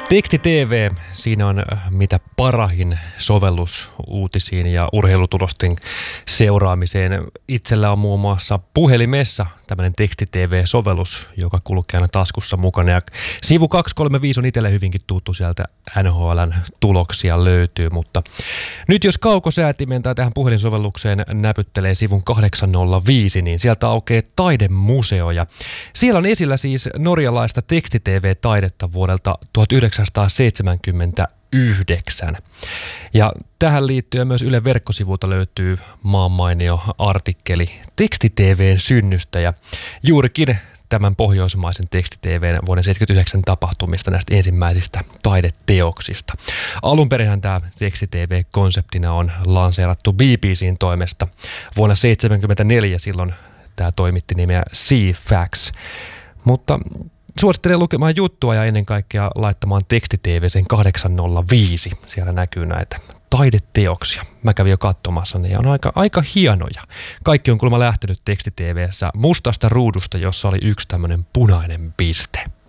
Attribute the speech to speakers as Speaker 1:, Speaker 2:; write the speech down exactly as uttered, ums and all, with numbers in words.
Speaker 1: Teksti T V, siinä on mitä parahin sovellus uutisiin ja urheilutulosten seuraamiseen. Itsellä on muun muassa puhelimessa tämmöinen Teksti T V-sovellus, joka kulkee aina taskussa mukana. Ja sivu kaksisataakolmekymmentäviisi on itselle hyvinkin tuttu, sieltä N H L:n tuloksia löytyy, mutta nyt jos kaukosäätimen tai tähän puhelinsovellukseen näpyttelee sivun kahdeksansataaviisi, niin sieltä aukeaa taidemuseo. Ja siellä on esillä siis norjalaista Teksti T V-taidetta vuodelta tuhatYhdeksänsataaseitsemänkymmentäyhdeksän. Ja tähän liittyen myös Ylen verkkosivulta löytyy maanmainio artikkeli Teksti T V:n synnystä ja juurikin tämän pohjoismaisen Teksti T V:n vuoden seitsemänkymmentäyhdeksän tapahtumista, näistä ensimmäisistä taideteoksista. Alun perinhän tämä Teksti T V-konseptina on lanseerattu B B C:n toimesta. Vuonna seitsemänkymmentäneljä silloin tämä toimitti nimeä C-Fax. Mutta suosittelen lukemaan juttua ja ennen kaikkea laittamaan Teksti T V sen kahdeksansataaviisi. Siellä näkyy näitä taideteoksia. Mä kävin jo katsomassa, ne on aika, aika hienoja. Kaikki on kuulemma lähtenyt Teksti T V:ssä mustasta ruudusta, jossa oli yksi tämmöinen punainen piste.